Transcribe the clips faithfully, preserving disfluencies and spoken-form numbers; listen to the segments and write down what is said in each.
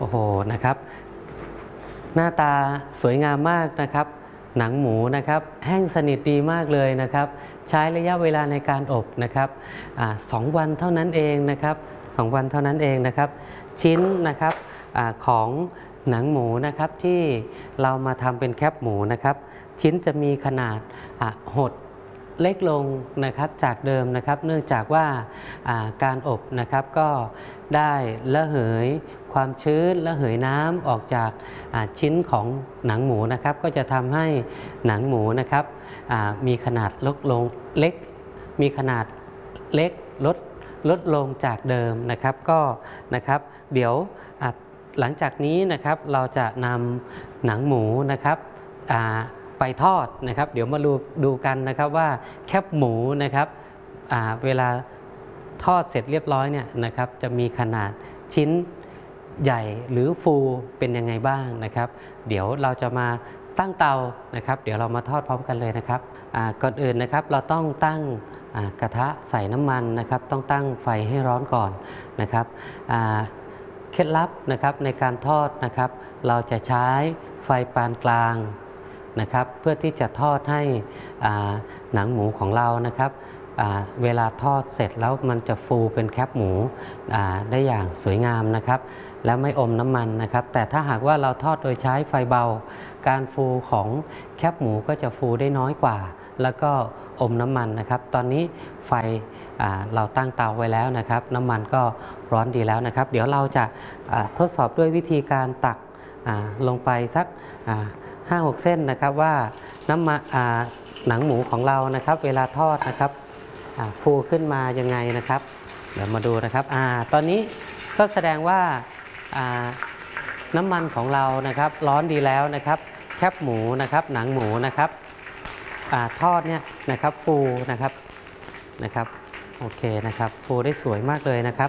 อ้โหนะครับหน้าตาสวยงามมากนะครับหนังหมูนะครับแห้งสนิทดีมากเลยนะครับใช้ระยะเวลาในการอบนะครับอสองวันเท่านั้นเองนะครับสองวันเท่านั้นเองนะครับชิ้นนะครับอของหนังหมูนะครับที่เรามาทำเป็นแคปหมูนะครับชิ้นจะมีขนาดหดเล็กลงนะครับจากเดิมนะครับเนื่องจากว่าการอบนะครับก็ได้ระเหยความชื้นระเหยน้ำออกจากชิ้นของหนังหมูนะครับก็จะทำให้หนังหมูนะครับมีขนาดลดลงเล็กมีขนาดเล็กลดลดลงจากเดิมนะครับก็นะครับเดี๋ยวหลังจากนี้นะครับเราจะนำหนังหมูนะครับไปทอดนะครับเดี๋ยวมาดูดูกันนะครับว่าแคบหมูนะครับเวลาทอดเสร็จเรียบร้อยเนี่ยนะครับจะมีขนาดชิ้นใหญ่หรือฟูเป็นยังไงบ้างนะครับเดี๋ยวเราจะมาตั้งเตานะครับเดี๋ยวเรามาทอดพร้อมกันเลยนะครับก่อนอื่นนะครับเราต้องตั้งกระทะใส่น้ำมันนะครับต้องตั้งไฟให้ร้อนก่อนนะครับเคล็ดลับนะครับในการทอดนะครับเราจะใช้ไฟปานกลางนะครับเพื่อที่จะทอดให้หนังหมูของเรานะครับเวลาทอดเสร็จแล้วมันจะฟูเป็นแคบหมูได้อย่างสวยงามนะครับและไม่อมน้ำมันนะครับแต่ถ้าหากว่าเราทอดโดยใช้ไฟเบาการฟูของแคบหมูก็จะฟูได้น้อยกว่าแล้วก็อมน้ำมันนะครับตอนนี้ไฟเราตั้งเตาไว้แล้วนะครับน้ำมันก็ร้อนดีแล้วนะครับเดี๋ยวเราจะทดสอบด้วยวิธีการตักลงไปสักห้าหกเส้นนะครับว่าน้ำมันหนังหมูของเรานะครับเวลาทอดนะครับฟูขึ้นมายังไงนะครับเดี๋ยวมาดูนะครับอ่าตอนนี้ก็แสดงว่าน้ำมันของเรานะครับร้อนดีแล้วนะครับแคบหมูนะครับหนังหมูนะครับอทอดเนี่ยนะครับฟูนะครับนะครับโอเคนะครับฟูได้สวยมากเลยนะครับ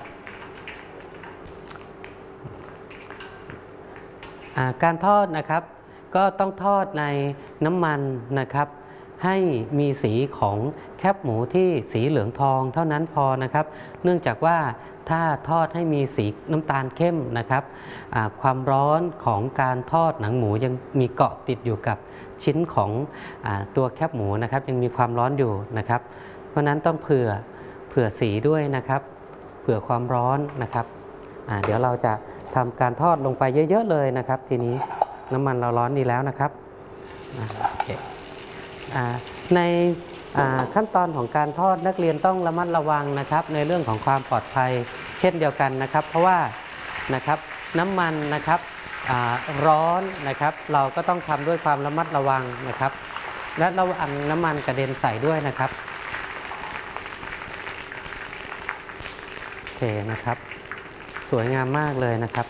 การทอดนะครับก็ต้องทอดในน้ำมันนะครับให้มีสีของแคบหมูที่สีเหลืองทองเท่านั้นพอนะครับเนื่องจากว่าถ้าทอดให้มีสีน้ำตาลเข้มนะครับความร้อนของการทอดหนังหมูยังมีเกาะติดอยู่กับชิ้นของตัวแคบหมูนะครับยังมีความร้อนอยู่นะครับเพราะนั้นต้องเผื่อเผื่อสีด้วยนะครับเผื่อความร้อนนะครับเดี๋ยวเราจะทำการทอดลงไปเยอะๆเลยนะครับทีนี้น้ำมันเราร้อนดีแล้วนะครับในขั้นตอนของการทอดนักเรียนต้องระมัดระวังนะครับในเรื่องของความปลอดภัยเช่นเดียวกันนะครับเพราะว่านะครับน้ำมันนะครับร้อนนะครับเราก็ต้องทำด้วยความระมัดระวังนะครับและระวังน้ำมันกระเด็นใส่ด้วยนะครับโอเคนะครับสวยงามมากเลยนะครับ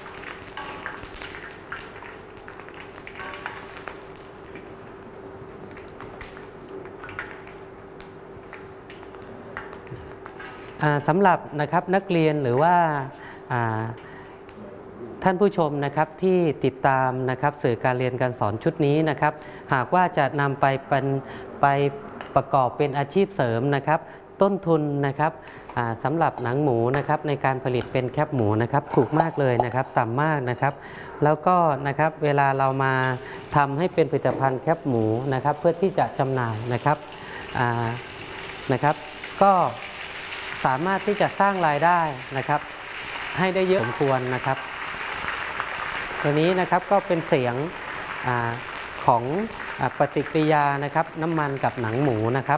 สำหรับนะครับนักเรียนหรือว่าท่านผู้ชมนะครับที่ติดตามนะครับสื่อการเรียนการสอนชุดนี้นะครับหากว่าจะนำไปเป็นไปประกอบเป็นอาชีพเสริมนะครับต้นทุนนะครับสำหรับหนังหมูนะครับในการผลิตเป็นแคบหมูนะครับถูกมากเลยนะครับต่ำมากนะครับแล้วก็นะครับเวลาเรามาทำให้เป็นผลิตภัณฑ์แคบหมูนะครับเพื่อที่จะจำหน่ายนะครับนะครับก็สามารถที่จะสร้างรายได้นะครับให้ได้เยอะสมควรนะครับตัวนี้นะครับก็เป็นเสียงอของปฏิกิริยานะครับน้ำมันกับหนังหมูนะครับ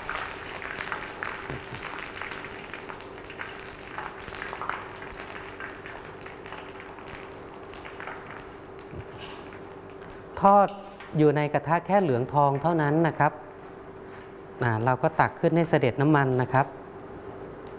ทอดอยู่ในกระทะแค่เหลืองทองเท่านั้นนะครับเราก็ตักขึ้นให้เสด็จน้ำมันนะครับ